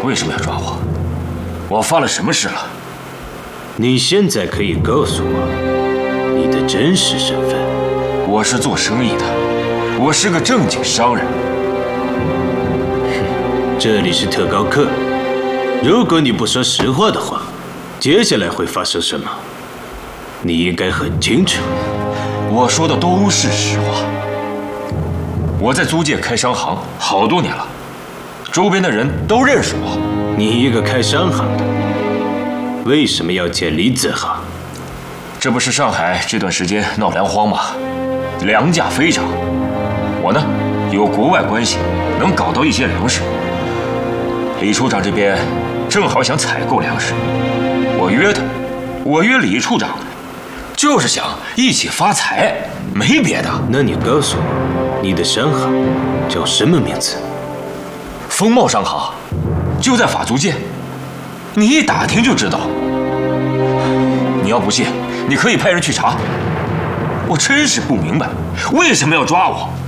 为什么要抓我？我犯了什么事了？ 你现在可以告诉我你的真实身份。 我是做生意的，我是个正经商人。 这里是特高课，如果你不说实话的话，接下来会发生什么？你应该很清楚。 我说的都是实话。我在租界开商行好多年了，周边的人都认识我。 你一个开商行的，为什么要建李子行？ 这不是上海这段时间闹粮荒吗？粮价飞涨，我呢有国外关系，能搞到一些粮食。李处长这边正好想采购粮食，我约他，我约李处长，就是想一起发财，没别的。 那你告诉我，你的商行叫什么名字？ 风茂商行，就在法租界，你一打听就知道。你要不信，你可以派人去查。我真是不明白，为什么要抓我？